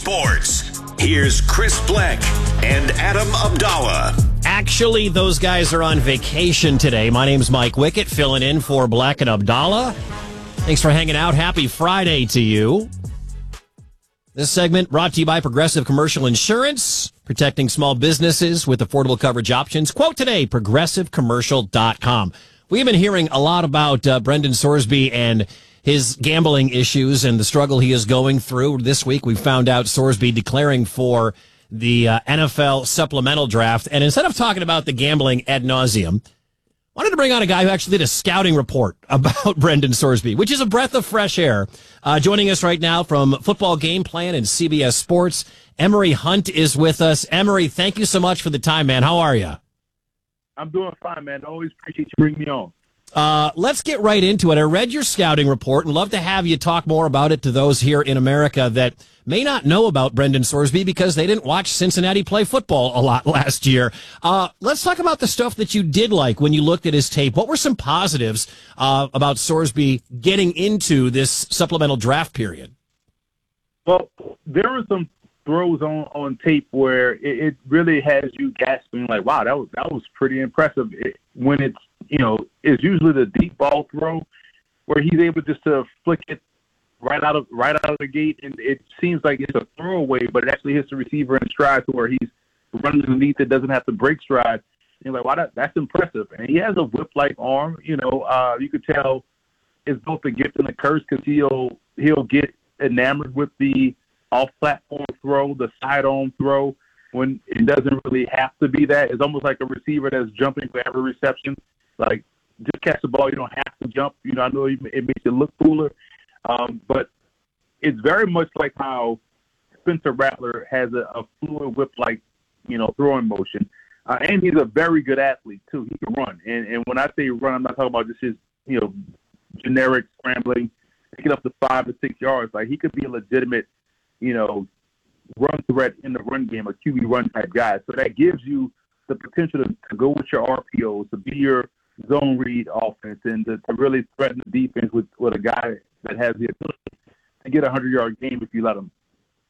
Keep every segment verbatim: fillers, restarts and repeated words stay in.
Sports. Here's Chris Black and Adam Abdallah. Actually, those guys are on vacation today. My name's Mike Wickett, filling in for Black and Abdallah. Thanks for hanging out. Happy Friday to you. This segment brought to you by Progressive Commercial Insurance, protecting small businesses with affordable coverage options. Quote today, progressive commercial dot com. We've been hearing a lot about uh, Brendan Sorsby and his gambling issues and the struggle he is going through. This week, we found out Sorsby declaring for the uh, N F L supplemental draft. And instead of talking about the gambling ad nauseum, wanted to bring on a guy who actually did a scouting report about Brendan Sorsby, which is a breath of fresh air. Uh, joining us right now from Football Game Plan and C B S Sports, Emory Hunt is with us. Emory, thank you so much for the time, man. How are you? I'm doing fine, man. Always appreciate you bringing me on. Uh, let's get right into it. I read your scouting report and love to have you talk more about it to those here in America that may not know about Brendan Sorsby because they didn't watch Cincinnati play football a lot last year. Uh, let's talk about the stuff that you did like when you looked at his tape. What were some positives uh, about Sorsby getting into this supplemental draft period? Well, there were some throws on, on tape where it, it really has you gasping like, wow, that was that was pretty impressive. It, when it's, you know, it's usually the deep ball throw where he's able just to flick it right out of right out of the gate, and it seems like it's a throwaway, but it actually hits the receiver in stride to where he's running underneath it, doesn't have to break stride. And you're like, wow, that, that's impressive. And he has a whip-like arm. You know, uh, you could tell it's both a gift and a curse because he'll he'll get enamored with the off-platform throw, the side-on throw, when it doesn't really have to be that. It's almost like a receiver that's jumping for every reception. Like, just catch the ball. You don't have to jump. You know, I know it makes it look cooler. Um, but it's very much like how Spencer Rattler has a, a fluid whip-like, you know, throwing motion. Uh, and he's a very good athlete, too. He can run. And, and when I say run, I'm not talking about just his, you know, generic scrambling, picking up to five to six yards. Like, he could be a legitimate, you know, run threat in the run game, a Q B run type guy. So that gives you the potential to, to go with your R P Os, to be your zone read offense, and to, to really threaten the defense with, with a guy that has the ability to get a hundred-yard game if you let him.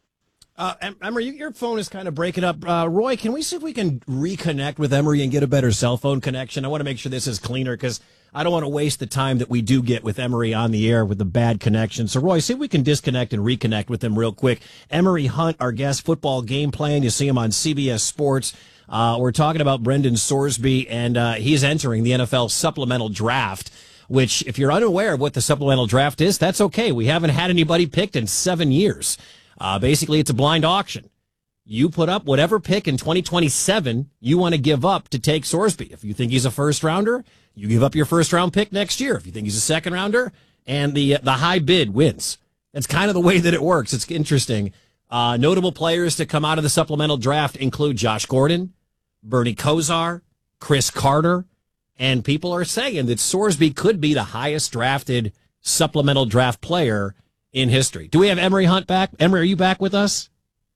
Uh, Emory, your phone is kind of breaking up. Uh, Roy, can we see if we can reconnect with Emory and get a better cell phone connection? I want to make sure this is cleaner because I don't want to waste the time that we do get with Emory on the air with the bad connection. So, Roy, see if we can disconnect and reconnect with him real quick. Emory Hunt, our guest, Football Game Plan. You see him on C B S Sports. Uh, we're talking about Brendan Sorsby, and uh, he's entering the N F L supplemental draft, which, if you're unaware of what the supplemental draft is, that's okay. We haven't had anybody picked in seven years. Uh, basically, it's a blind auction. You put up whatever pick in twenty twenty-seven you want to give up to take Sorsby. If you think he's a first rounder, you give up your first round pick next year. If you think he's a second rounder, and the the high bid wins. That's kind of the way that it works. It's interesting. Uh, notable players to come out of the supplemental draft include Josh Gordon, Bernie Kosar, Chris Carter, and people are saying that Sorsby could be the highest drafted supplemental draft player in history. Do we have Emory Hunt back? Emory, are you back with us?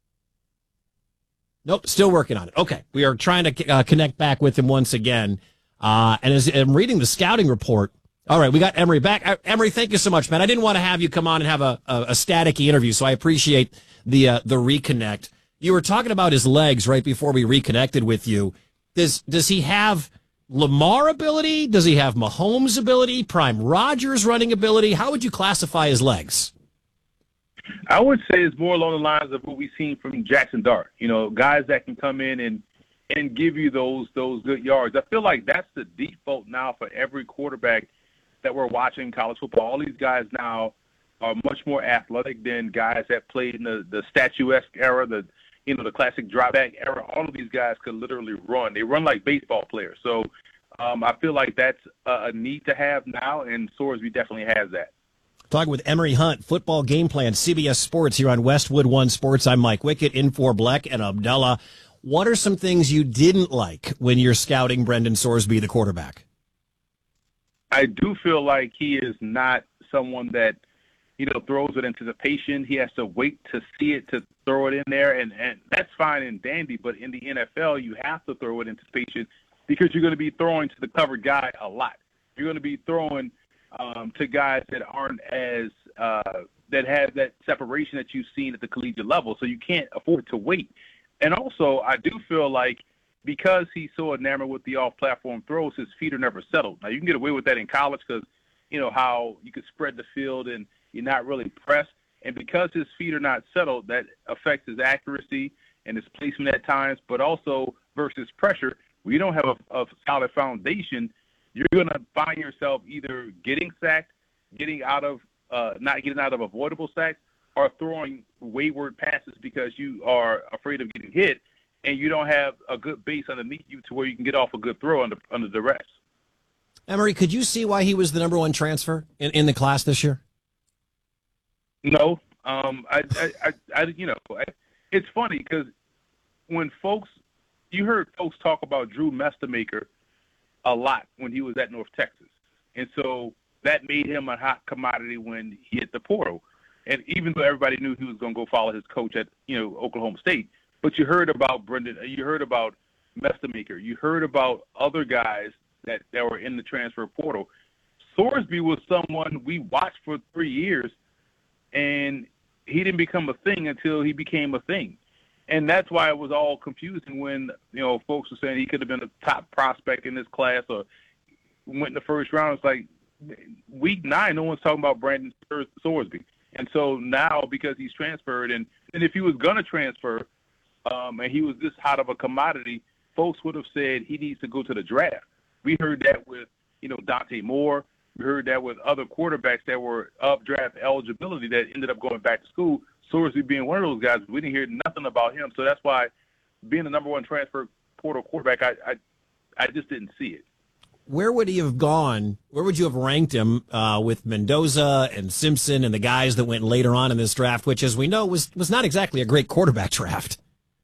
Nope, still working on it. Okay, we are trying to uh, connect back with him once again. Uh, and as I'm reading the scouting report, all right, we got Emory back. Uh, Emory, thank you so much, man. I didn't want to have you come on and have a, a, a staticky interview, so I appreciate the uh, the reconnect. You were talking about his legs right before we reconnected with you. Does does he have Lamar ability? Does he have Mahomes ability? Prime Rodgers running ability? How would you classify his legs? I would say it's more along the lines of what we've seen from Jackson Dart. You know, guys that can come in and and give you those those good yards. I feel like that's the default now for every quarterback that we're watching college football. All these guys now are much more athletic than guys that played in the, the statuesque era, the you know the classic dropback era. All of these guys could literally run. They run like baseball players. So um, I feel like that's a, a need to have now, and Sorsby definitely has that. Talking with Emory Hunt, Football Game Plan, C B S Sports here on Westwood One Sports. I'm Mike Wickett, in for Black and Abdallah. What are some things you didn't like when you're scouting Brendan Sorsby, the quarterback? I do feel like he is not someone that, you know, throws with anticipation. He has to wait to see it to throw it in there, and, and that's fine and dandy. But in the N F L, you have to throw with anticipation because you're going to be throwing to the covered guy a lot. You're going to be throwing um, to guys that aren't as uh, that have that separation that you've seen at the collegiate level. So you can't afford to wait. And also, I do feel like because he's so enamored with the off-platform throws, his feet are never settled. Now, you can get away with that in college because, you know, how you can spread the field and you're not really pressed. And because his feet are not settled, that affects his accuracy and his placement at times, but also versus pressure. When you don't have a, a solid foundation, you're going to find yourself either getting sacked, getting out of, uh, not getting out of avoidable sacks, or throwing wayward passes because you are afraid of getting hit, and you don't have a good base underneath you to where you can get off a good throw under under duress. Emory, could you see why he was the number one transfer in, in the class this year? No, um, I, I, I, I, you know, it's funny because when folks, you heard folks talk about Drew Mestamaker a lot when he was at North Texas, and so that made him a hot commodity when he hit the portal. And even though everybody knew he was going to go follow his coach at, you know, Oklahoma State, but you heard about Brendan, you heard about Mestamaker, you heard about other guys that, that were in the transfer portal. Sorsby was someone we watched for three years, and he didn't become a thing until he became a thing. And that's why it was all confusing when, you know, folks were saying he could have been a top prospect in this class or went in the first round. It's like week nine, no one's talking about Brandon Sorsby. And so now because he's transferred, and, and if he was going to transfer um, and he was this hot of a commodity, folks would have said he needs to go to the draft. We heard that with, you know, Dante Moore. We heard that with other quarterbacks that were up draft eligibility that ended up going back to school. Sorsby being one of those guys, we didn't hear nothing about him. So that's why being the number one transfer portal quarterback, I, I, I just didn't see it. Where would he have gone? Where would you have ranked him uh, with Mendoza and Simpson and the guys that went later on in this draft, which, as we know, was was not exactly a great quarterback draft?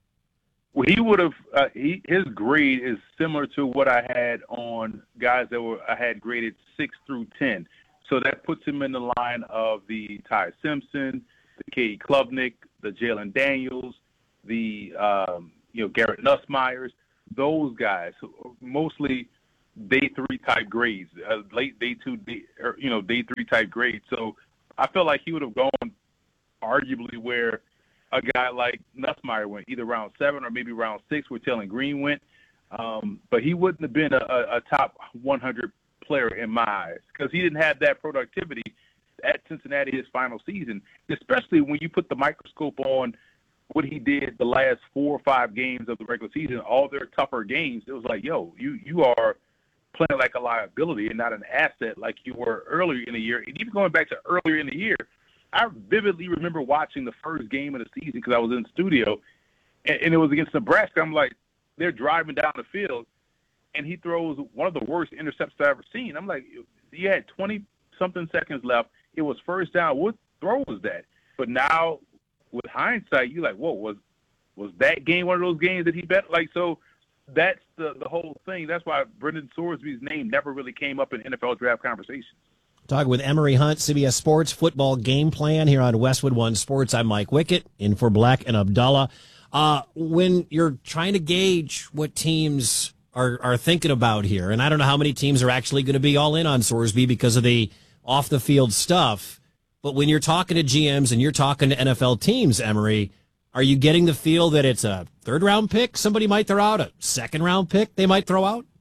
Well, he would have. Uh, he, his grade is similar to what I had on guys that were I had graded six through ten. So that puts him in the line of the Ty Simpson, the Katie Klubnik, the Jalen Daniels, the um, you know Garrett Nussmeyers. Those guys, mostly day three type grades, uh, late day two, day, or, you know, day three type grades. So I felt like he would have gone arguably where a guy like Nussmeier went, either round seven or maybe round six, where Taylor Green went. Um, but he wouldn't have been a, a, a top one hundred player in my eyes because he didn't have that productivity at Cincinnati his final season, especially when you put the microscope on what he did the last four or five games of the regular season, all their tougher games. It was like, yo, you, you are – playing like a liability and not an asset like you were earlier in the year. And even going back to earlier in the year, I vividly remember watching the first game of the season because I was in the studio, and, and it was against Nebraska. I'm like, they're driving down the field, and he throws one of the worst intercepts I've ever seen. I'm like, you had twenty-something seconds left. It was first down. What throw was that? But now, with hindsight, you're like, whoa, was was that game one of those games that he bet? Like, so that's the, the whole thing. That's why Brendan Sorsby's name never really came up in N F L draft conversations. Talking with Emory Hunt, C B S Sports Football Game Plan here on Westwood One Sports. I'm Mike Wickett, in for Black and Abdallah. Uh, when you're trying to gauge what teams are, are thinking about here, and I don't know how many teams are actually going to be all in on Sorsby because of the off-the-field stuff, but when you're talking to G Ms and you're talking to N F L teams, Emory, are you getting the feel that it's a third-round pick somebody might throw out, a second-round pick they might throw out?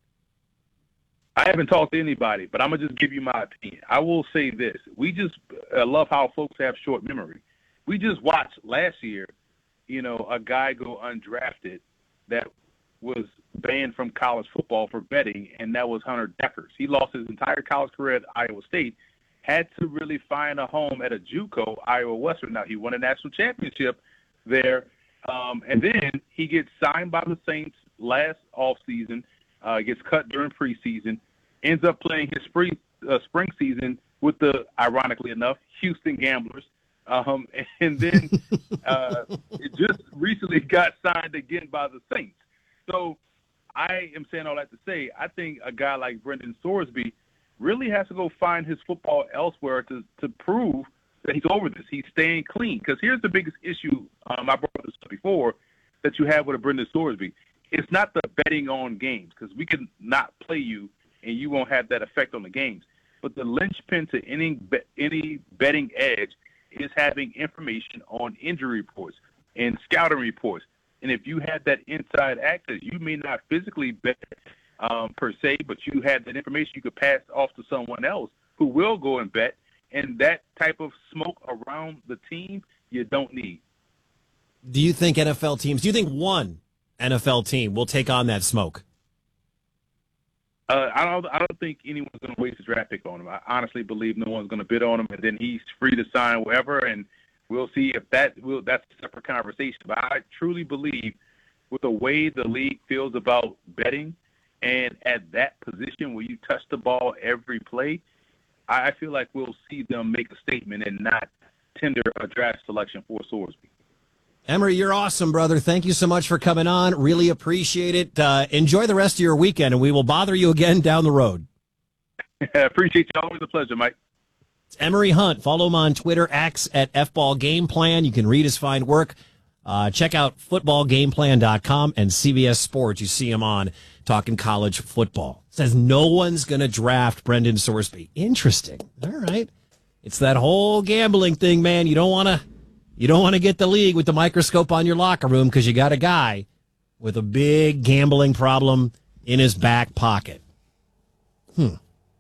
I haven't talked to anybody, but I'm going to just give you my opinion. I will say this. We just I love how folks have short memory. We just watched last year, you know, a guy go undrafted that was banned from college football for betting, and that was Hunter Deckers. He lost his entire college career at Iowa State, had to really find a home at a JUCO, Iowa Western. Now, he won a national championship there, um, and then he gets signed by the Saints last offseason, uh, gets cut during preseason, ends up playing his spring, uh, spring season with the, ironically enough, Houston Gamblers, um, and then uh, it just recently got signed again by the Saints. So I am saying all that to say I think a guy like Brendan Sorsby really has to go find his football elsewhere to, to prove that he's over this. He's staying clean. Because here's the biggest issue, um, I brought this up before, that you have with a Brendan Sorsby. It's not the betting on games, because we can not play you and you won't have that effect on the games. But the linchpin to any be- any betting edge is having information on injury reports and scouting reports. And if you have that inside access, you may not physically bet um, per se, but you have that information you could pass off to someone else who will go and bet. And that type of smoke around the team, you don't need. Do you think N F L teams, do you think one N F L team will take on that smoke? Uh, I don't. I don't think anyone's going to waste a draft pick on him. I honestly believe no one's going to bid on him, and then he's free to sign wherever, and we'll see if that will. That's a separate conversation. But I truly believe, with the way the league feels about betting, and at that position where you touch the ball every play, I feel like we'll see them make a statement and not tender a draft selection for Sorsby. Emory, you're awesome, brother. Thank you so much for coming on. Really appreciate it. Uh, enjoy the rest of your weekend, and we will bother you again down the road. I appreciate you. Always a pleasure, Mike. It's Emory Hunt. Follow him on Twitter, X at F Ball Game Plan. You can read his fine work. Uh, check out football game plan dot com and C B S Sports. You see him on talking college football. Says no one's going to draft Brendan Sorsby. Interesting. All right. It's that whole gambling thing, man. You don't want to you don't want to get the league with the microscope on your locker room because you got a guy with a big gambling problem in his back pocket. Hmm.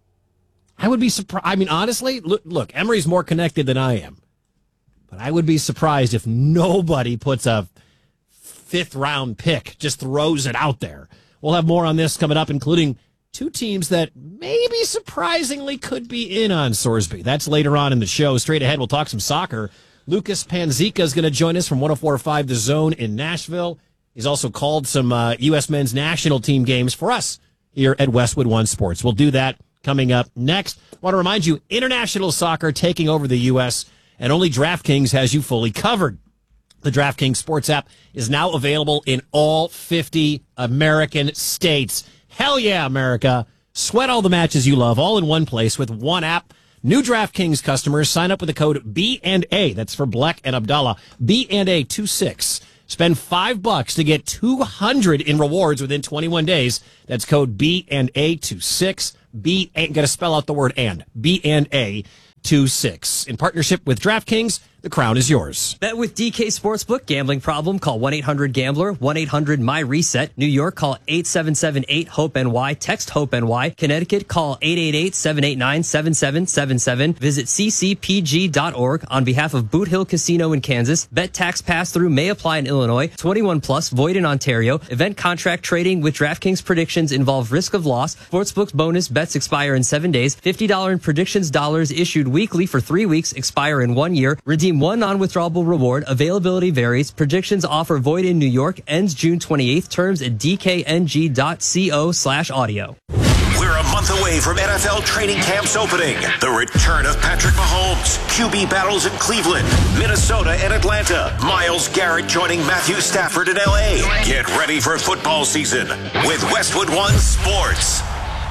I would be surprised. I mean, honestly, look, look, Emory's more connected than I am. But I would be surprised if nobody puts a fifth round pick, just throws it out there. We'll have more on this coming up, including two teams that maybe surprisingly could be in on Sorsby. That's later on in the show. Straight ahead, we'll talk some soccer. Lucas Panzica is going to join us from one oh four point five The Zone in Nashville. He's also called some uh, U S men's national team games for us here at Westwood One Sports. We'll do that coming up next. I want to remind you, international soccer taking over the U S, and only DraftKings has you fully covered. The DraftKings Sports app is now available in all fifty American states. Hell yeah, America. Sweat all the matches you love all in one place with one app. New DraftKings customers sign up with the code B and A. That's for Black and Abdallah. B and A twenty-six. Spend five bucks to get two hundred in rewards within twenty-one days. That's code B and A twenty-six. B and got to spell out the word and. B and A twenty-six. In partnership with DraftKings, the crown is yours. Bet with D K Sportsbook. Gambling problem? Call one eight hundred gambler, one eight hundred my reset. New York, call eight seven seven eight hope N Y. Text HOPE-NY. Connecticut, call eight eight eight seven eight nine seven seven seven seven. Visit c c p g dot org on behalf of Boot Hill Casino in Kansas. Bet tax pass-through may apply in Illinois. twenty-one plus, void in Ontario. Event contract trading with DraftKings predictions involve risk of loss. Sportsbook's bonus bets expire in seven days. fifty dollars in predictions dollars issued weekly for three weeks, expire in one year. Redeem one non-withdrawable reward. Availability varies. Predictions offer void in New York. Ends June twenty-eighth. Terms at d k n g dot co slash audio. We're a month away from N F L training camps opening. The return of Patrick Mahomes. Q B battles in Cleveland, Minnesota, and Atlanta. Myles Garrett joining Matthew Stafford in L A. Get ready for football season with Westwood One Sports.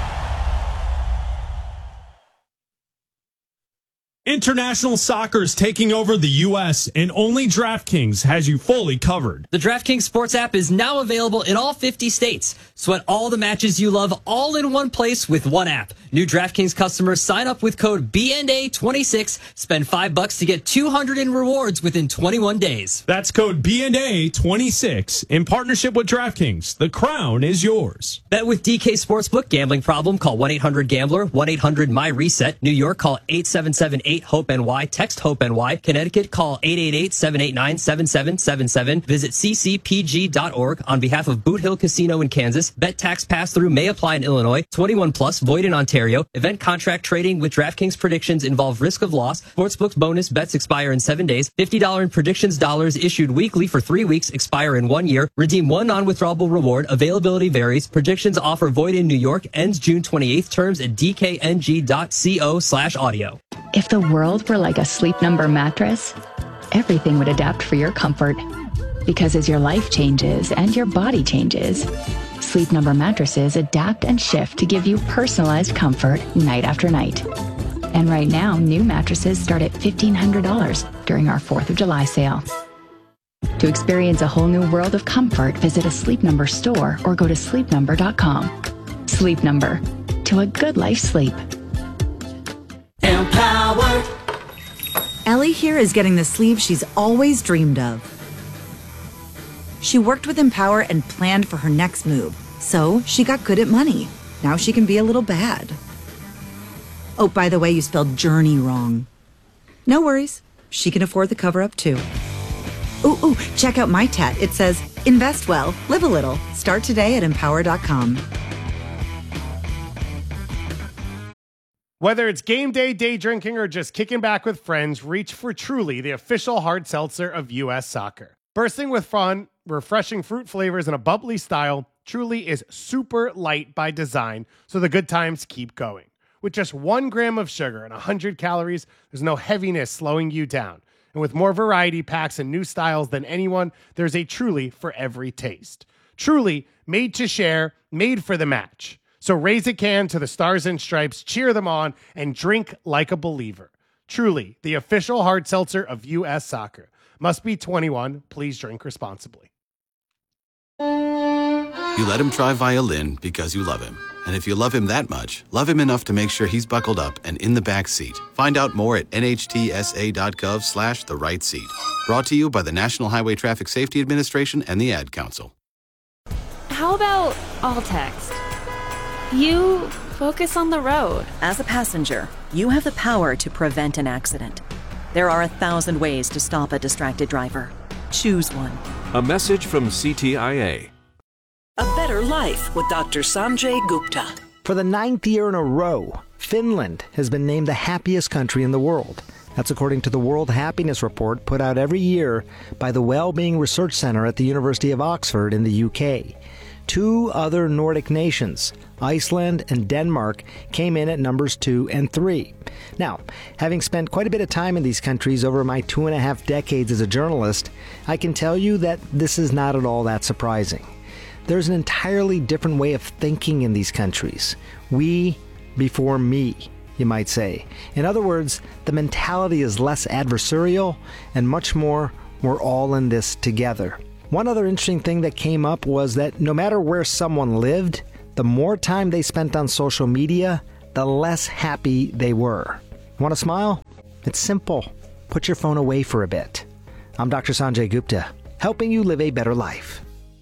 International soccer is taking over the U S, and only DraftKings has you fully covered. The DraftKings Sports app is now available in all fifty states. Sweat all the matches you love all in one place with one app. New DraftKings customers sign up with code B and A twenty-six. Spend five bucks to get two hundred in rewards within twenty-one days. That's code B and A twenty-six in partnership with DraftKings. The crown is yours. Bet with D K Sportsbook. Gambling problem? Call one eight hundred gambler, one eight hundred my reset. New York, call eight seven seven eight hope N Y. Text HOPE-NY. Connecticut, call eight eight eight seven eight nine seven seven seven seven. Visit c c p g dot org on behalf of Boot Hill Casino in Kansas. Bet tax pass-through may apply in Illinois. twenty-one plus, void in Ontario. Event contract trading with DraftKings predictions involve risk of loss. Sportsbook's bonus bets expire in seven days. fifty dollars in predictions dollars issued weekly for three weeks, expire in one year. Redeem one non-withdrawable reward. Availability varies. Predictions offer void in New York. Ends June twenty-eighth. Terms at d k n g dot co slash audio. If the world were like a Sleep Number mattress, everything would adapt for your comfort. Because as your life changes and your body changes, Sleep Number mattresses adapt and shift to give you personalized comfort night after night. And right now, new mattresses start at fifteen hundred dollars during our fourth of July sale. To experience a whole new world of comfort, visit a Sleep Number store or go to sleep number dot com. Sleep Number. To a good life sleep. Empower. Ellie here is getting the sleeve she's always dreamed of. She worked with Empower and planned for her next move, so she got good at money. Now she can be a little bad. Oh, by the way, you spelled journey wrong. No worries. She can afford the cover-up, too. Ooh, ooh, check out my tat. It says, invest well, live a little. Start today at empower dot com. Whether it's game day, day drinking, or just kicking back with friends, reach for Truly, the official hard seltzer of U S Soccer. Bursting with fun, refreshing fruit flavors, and a bubbly style, Truly is super light by design, so the good times keep going. With just one gram of sugar and one hundred calories, there's no heaviness slowing you down. And with more variety packs and new styles than anyone, there's a Truly for every taste. Truly, made to share, made for the match. So raise a can to the Stars and Stripes, cheer them on, and drink like a believer. Truly, the official hard seltzer of U S Soccer. Must be twenty-one. Please drink responsibly. You let him try violin because you love him. And if you love him that much, love him enough to make sure he's buckled up and in the back seat. Find out more at nhtsa.gov slash the right seat. Brought to you by the National Highway Traffic Safety Administration and the Ad Council. How about all text? You focus on the road. As a passenger, you have the power to prevent an accident. There are a thousand ways to stop a distracted driver. Choose one. A message from C T I A. A better life with Doctor Sanjay Gupta. For the ninth year in a row, Finland has been named the happiest country in the world. That's according to the World Happiness Report put out every year by the Wellbeing Research Center at the University of Oxford in the U K. Two other Nordic nations, Iceland and Denmark, came in at numbers two and three. Now, having spent quite a bit of time in these countries over my two and a half decades as a journalist, I can tell you that this is not at all that surprising. There's an entirely different way of thinking in these countries. We before me, you might say. In other words, the mentality is less adversarial and much more, we're all in this together. One other interesting thing that came up was that no matter where someone lived, the more time they spent on social media, the less happy they were. Want to smile? It's simple. Put your phone away for a bit. I'm Doctor Sanjay Gupta, helping you live a better life.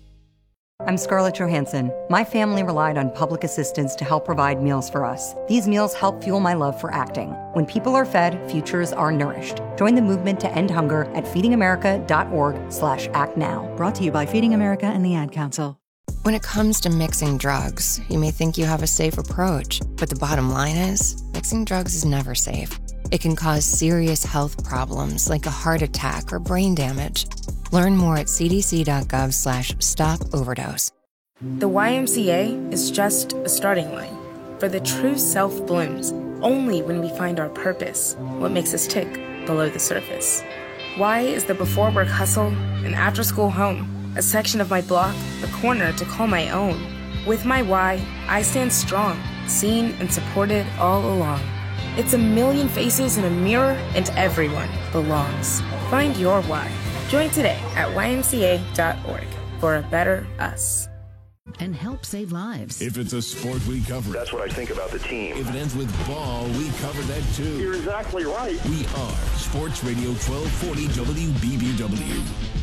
I'm Scarlett Johansson. My family relied on public assistance to help provide meals for us. These meals help fuel my love for acting. When people are fed, futures are nourished. Join the movement to end hunger at feedingamerica.org slash act now. Brought to you by Feeding America and the Ad Council. When it comes to mixing drugs, you may think you have a safe approach, but the bottom line is, mixing drugs is never safe. It can cause serious health problems like a heart attack or brain damage. Learn more at cdc.gov slash stop overdose. The Y M C A is just a starting line. For the true self blooms only when we find our purpose, what makes us tick below the surface. Y is the before work hustle, an after school home, a section of my block, a corner to call my own. With my Y, I stand strong, seen and supported all along. It's a million faces in a mirror and everyone belongs. Find your Y. Join today at y m c a dot org for a better us. And help save lives. If it's a sport, we cover it. That's what I think about the team. If it ends with ball, we cover that too. You're exactly right. We are Sports Radio twelve forty W B B W.